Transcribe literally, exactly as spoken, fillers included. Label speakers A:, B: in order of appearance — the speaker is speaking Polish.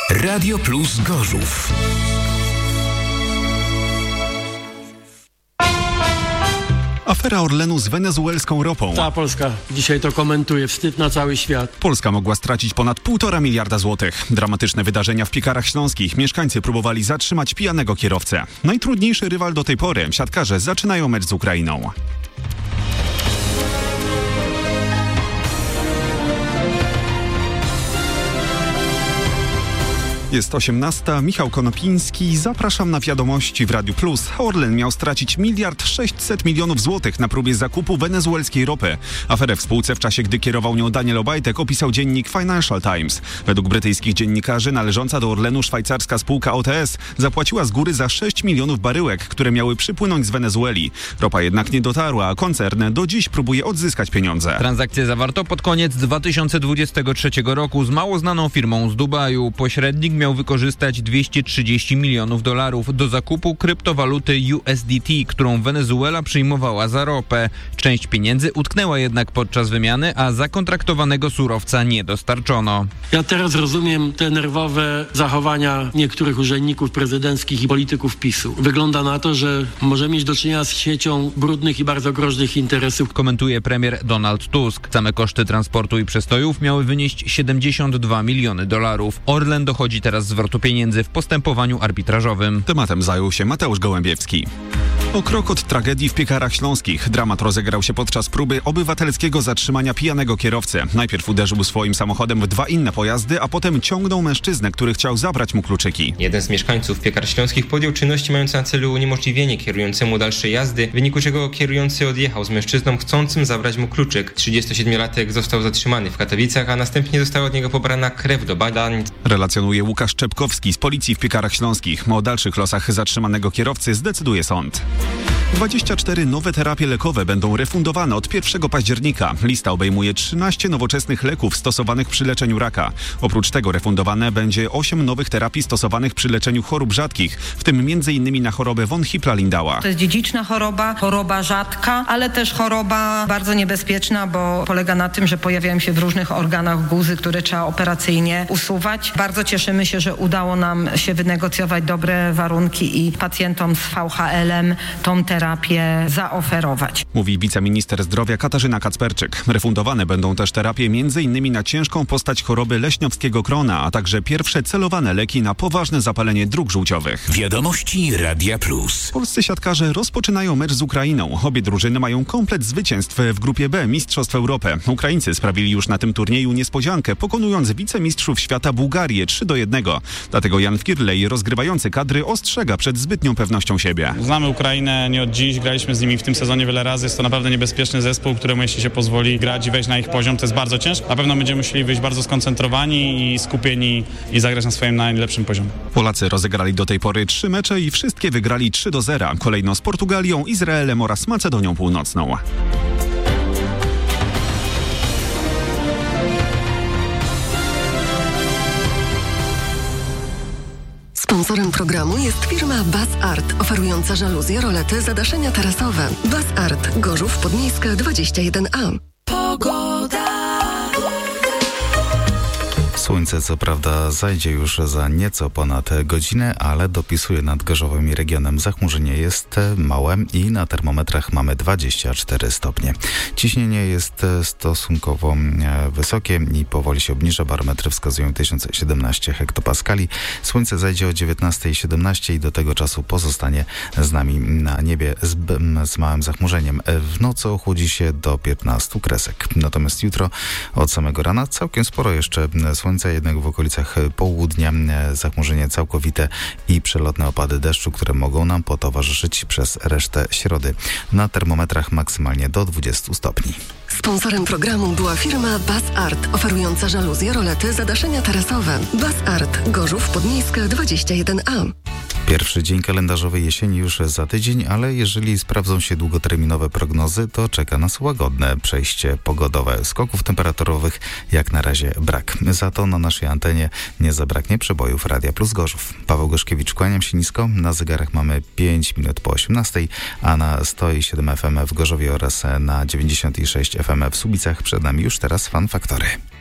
A: Radio Plus Gorzów. Afera Orlenu z wenezuelską ropą.
B: Cała Polska dzisiaj to komentuje. Wstyd na cały świat.
A: Polska mogła stracić ponad półtora miliarda złotych. Dramatyczne wydarzenia w Piekarach Śląskich. Mieszkańcy próbowali zatrzymać pijanego kierowcę. Najtrudniejszy rywal do tej pory. Siatkarze zaczynają mecz z Ukrainą. Jest osiemnasta. Michał Konopiński. Zapraszam na wiadomości w Radiu Plus. Orlen miał stracić miliard sześćset milionów złotych na próbie zakupu wenezuelskiej ropy. Aferę w spółce w czasie, gdy kierował nią Daniel Obajtek, opisał dziennik Financial Times. Według brytyjskich dziennikarzy należąca do Orlenu szwajcarska spółka O T S zapłaciła z góry za sześć milionów baryłek, które miały przypłynąć z Wenezueli. Ropa jednak nie dotarła, a koncern do dziś próbuje odzyskać pieniądze.
C: Transakcję zawarto pod koniec dwa tysiące dwudziestego trzeciego roku z mało znaną firmą z Dubaju. Pośrednik miał wykorzystać dwieście trzydzieści milionów dolarów do zakupu kryptowaluty U S D T, którą Wenezuela przyjmowała za ropę. Część pieniędzy utknęła jednak podczas wymiany, a zakontraktowanego surowca nie dostarczono.
B: Ja teraz rozumiem te nerwowe zachowania niektórych urzędników prezydenckich i polityków PiSu. Wygląda na to, że możemy mieć do czynienia z siecią brudnych i bardzo groźnych interesów.
C: Komentuje premier Donald Tusk. Same koszty transportu i przestojów miały wynieść siedemdziesiąt dwa miliony dolarów. Orlen dochodzi teraz zwrotu pieniędzy w postępowaniu arbitrażowym.
A: Tematem zajął się Mateusz Gołębiewski. O krok od tragedii w Piekarach Śląskich. Dramat rozegrał się podczas próby obywatelskiego zatrzymania pijanego kierowcy. Najpierw uderzył swoim samochodem w dwa inne pojazdy, a potem ciągnął mężczyznę, który chciał zabrać mu kluczyki.
D: Jeden z mieszkańców Piekar Śląskich podjął czynności mające na celu uniemożliwienie kierującemu dalszej jazdy, w wyniku czego kierujący odjechał z mężczyzną chcącym zabrać mu kluczyk. trzydziestosiedmiolatek został zatrzymany w Katowicach, a następnie została od niego pobrana krew do badań.
A: Relacjonuje Łukasz Czepkowski z policji w Piekarach Śląskich. O dalszych losach zatrzymanego kierowcy zdecyduje sąd. dwadzieścia cztery nowe terapie lekowe będą refundowane od pierwszego października. Lista obejmuje trzynaście nowoczesnych leków stosowanych przy leczeniu raka. Oprócz tego refundowane będzie osiem nowych terapii stosowanych przy leczeniu chorób rzadkich, w tym między innymi na chorobę von Hippla-Lindau'a.
E: To jest dziedziczna choroba, choroba rzadka, ale też choroba bardzo niebezpieczna, bo polega na tym, że pojawiają się w różnych organach guzy, które trzeba operacyjnie usuwać. Bardzo cieszymy się, że udało nam się wynegocjować dobre warunki i pacjentom z V H L-em tą terapię zaoferować.
A: Mówi wiceminister zdrowia Katarzyna Kacperczyk. Refundowane będą też terapie m.in. na ciężką postać choroby leśniowskiego krona, a także pierwsze celowane leki na poważne zapalenie dróg żółciowych.
F: Wiadomości Radia Plus.
A: Polscy siatkarze rozpoczynają mecz z Ukrainą. Obie drużyny mają komplet zwycięstw w grupie B Mistrzostw Europy. Ukraińcy sprawili już na tym turnieju niespodziankę, pokonując wicemistrzów świata Bułgarię trzy do jednego. Dlatego Jan Firlej, rozgrywający kadry, ostrzega przed zbytnią pewnością siebie.
G: Znamy Ukrainę nie od dziś, graliśmy z nimi w tym sezonie wiele razy. Jest to naprawdę niebezpieczny zespół, któremu jeśli się pozwoli grać i wejść na ich poziom, to jest bardzo ciężko. Na pewno będziemy musieli wyjść bardzo skoncentrowani i skupieni i zagrać na swoim najlepszym poziomie.
A: Polacy rozegrali do tej pory trzy mecze i wszystkie wygrali trzy do zera. Kolejno z Portugalią, Izraelem oraz Macedonią Północną.
H: Sponsorem programu jest firma Bas Art, oferująca żaluzje, rolety, zadaszenia tarasowe. Bas Art, Gorzów, Podmiejska dwadzieścia jeden A. Pogoda.
I: Słońce co prawda zajdzie już za nieco ponad godzinę, ale dopisuje nad Gorzowem i regionem. Zachmurzenie jest małe i na termometrach mamy dwadzieścia cztery stopnie. Ciśnienie jest stosunkowo wysokie i powoli się obniża. Barometry wskazują tysiąc siedemnaście hektopaskali. Słońce zajdzie o dziewiętnasta siedemnaście i do tego czasu pozostanie z nami na niebie z, z małym zachmurzeniem. W nocy ochłodzi się do piętnastu kresek. Natomiast jutro od samego rana całkiem sporo jeszcze słońca, jednak w okolicach południa zachmurzenie całkowite i przelotne opady deszczu, które mogą nam potowarzyszyć przez resztę środy. Na termometrach maksymalnie do dwudziestu stopni.
H: Sponsorem programu była firma Bas Art, oferująca żaluzje, rolety, zadaszenia tarasowe. Bas Art, Gorzów, Podmiejska dwadzieścia jeden A.
I: Pierwszy dzień kalendarzowej jesieni już za tydzień, ale jeżeli sprawdzą się długoterminowe prognozy, to czeka nas łagodne przejście pogodowe. Skoków temperaturowych jak na razie brak. Za to na naszej antenie nie zabraknie przebojów Radia Plus Gorzów. Paweł Gorzkiewicz, kłaniam się nisko. Na zegarach mamy pięć minut po osiemnastej, a na sto siedem F M w Gorzowie oraz na dziewięćdziesiąt sześć F M w Słubicach przed nami już teraz Fan Faktory.